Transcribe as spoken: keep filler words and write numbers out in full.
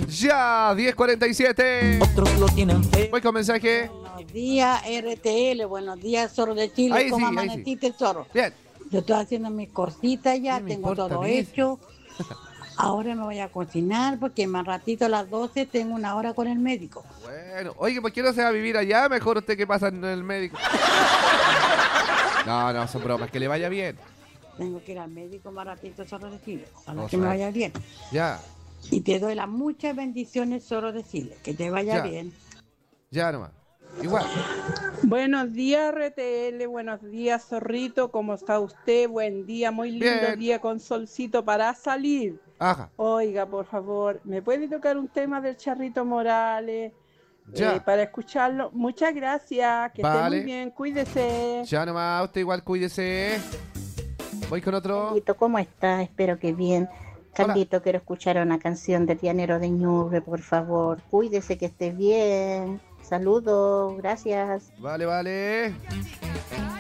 Ya, diez cuarenta y siete. Otros lo tienen fe. Voy con mensaje. Buenos días, R T L. Buenos días, Zorro de Chile. Ahí ¿Cómo sí, ahí amaneciste, Zorro? Bien. Yo estoy haciendo mis cositas ya, ¿Qué me tengo importa todo a mí? hecho. Ahora me voy a cocinar porque más ratito a las doce tengo una hora con el médico. Bueno, oye, ¿por qué no se va a vivir allá? Mejor usted que pasa en el médico. No, no, son bromas. Que le vaya bien. Tengo que ir al médico más ratito, Zorro de Chile. Ojalá O que sea, me vaya bien. Ya, Y te doy las muchas bendiciones, Zorro de Chile. Que te vaya Ya. bien. ya nomás. Igual. Buenos días, R T L, buenos días, Zorrito, ¿cómo está usted? Buen día, muy lindo Bien. día con solcito para salir. Ajá. Oiga, por favor, ¿me puede tocar un tema del Charrito Morales Ya. eh, para escucharlo? Muchas gracias, que esté Vale. muy bien, cuídese. Ya nomás. Usted igual cuídese. Voy con otro. Carlito, ¿cómo estás? Espero que bien. Hola. Carlito, quiero escuchar una canción de Llanero de Ñuble, por favor. Cuídese, que esté bien. Saludos, gracias. Vale, vale.